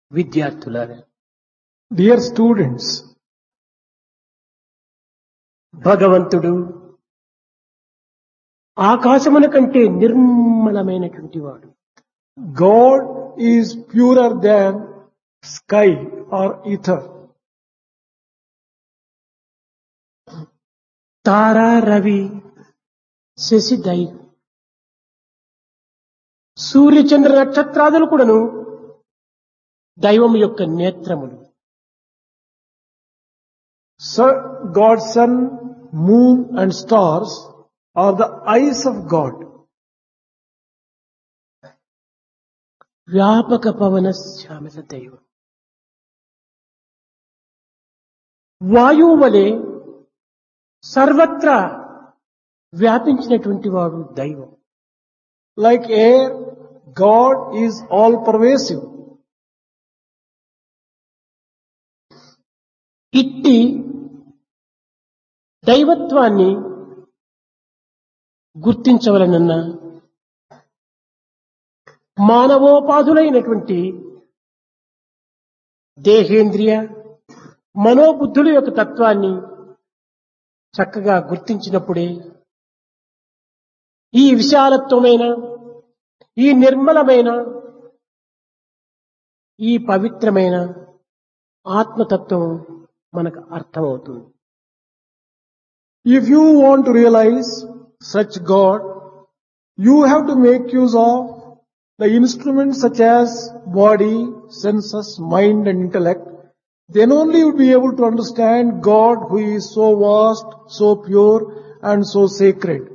విద్యార్థులారా, Dear students, భగవంతుడు ఆకాశమున కంటే నిర్మలమైనటువంటి వాడు. God is purer than sky or ether. తారా, రవి, శశి, దైవ, సూర్యచంద్ర నక్షత్రాదులు కూడాను దైవం యొక్క నేత్రములు. God's sun, moon and stars are the eyes of God. వ్యాపక పవన శ్యామల దైవం. వాయువు వలె సర్వత్రా వ్యాపించినటువంటి వాడు దైవం. Like air, God is all pervasive. ఇట్టి దైవత్వాన్ని గుర్తించవలనన్నా మానవోపాధులైనటువంటి దేహేంద్రియ మనోబుద్ధుల యొక్క తత్వాన్ని చక్కగా గుర్తించినప్పుడే ఈ విశాలత్వమైన, ఈ నిర్మలమైన, ఈ పవిత్రమైన ఆత్మతత్వం మనకు అర్థమవుతుంది. If you want to realize such God, you have to make use of the instruments such as body, senses, mind and intellect. Then only you will be able to understand God who is so vast, so pure and so sacred.